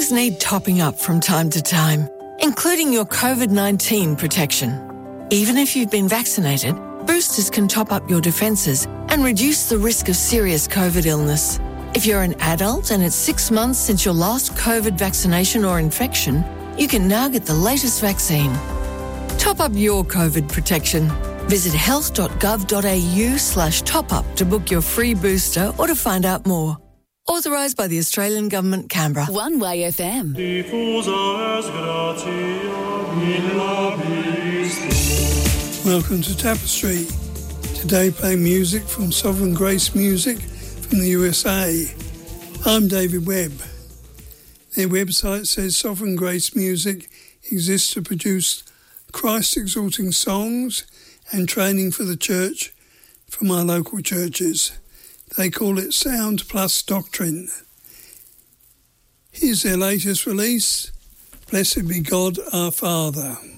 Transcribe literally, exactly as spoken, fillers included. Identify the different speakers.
Speaker 1: things need topping up from time to time, including your covid nineteen protection. Even if you've been vaccinated, boosters can top up your defences and reduce the risk of serious COVID illness. If you're an adult and it's six months since your last COVID vaccination or infection, you can now get the latest vaccine. Top up your COVID protection. Visit health.gov.au slash top up to book your free booster or to find out more. Authorised by the Australian Government, Canberra.
Speaker 2: One Way F M.
Speaker 3: Welcome to Tapestry. Today playing music from Sovereign Grace Music from the U S A. I'm David Webb. Their website says Sovereign Grace Music exists to produce Christ-exalting songs and training for the church from our local churches. They call it Sound Plus Doctrine. Here's their latest release, Blessed Be God Our Father.